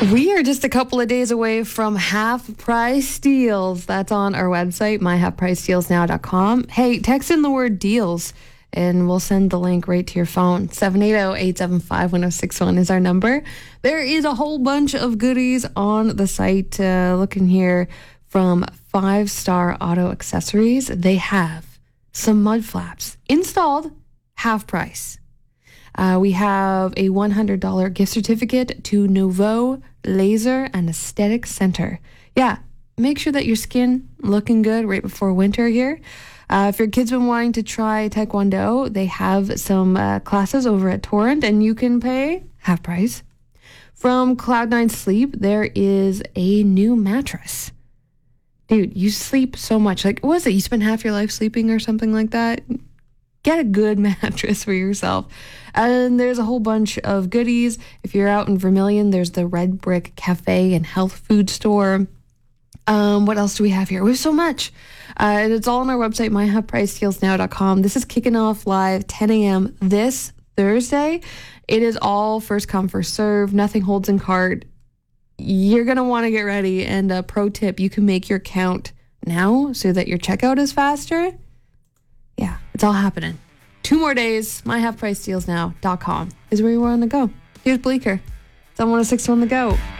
We are just a couple of days away from half price deals. That's on our website, myhalfpricedealsnow.com. Hey, text in the word deals and we'll send the link right to your phone. 780-875-1061 is our number. There is a whole bunch of goodies on the site. Looking here from 5-Star Auto Accessories. They have some mud flaps installed, half price. We have a $100 gift certificate to Nouveau Laser and Aesthetic Center. Yeah, make sure that your skin looking good right before winter here. If your kid's been wanting to try Taekwondo, they have some classes over at Torrent, and you can pay half price. From Cloud9 Sleep, there is a new mattress. Dude, you sleep so much. Like, what was it? You spend half your life sleeping or something like that? Get a good mattress for yourself. And there's a whole bunch of goodies. If you're out in Vermilion, there's the Red Brick Cafe and Health Food Store. What else do we have here? We have so much. And it's all on our website, myhalfpricedealsnow.com. This is kicking off live 10 a.m. this Thursday. It is all first come, first serve. Nothing holds in cart. You're going to want to get ready. And a pro tip, you can make your count now so that your checkout is faster. Yeah, it's all happening. 2 more days. myhalfpricedealsnow.com is where you want to go. Here's Bleecker. It's on 106 on the go.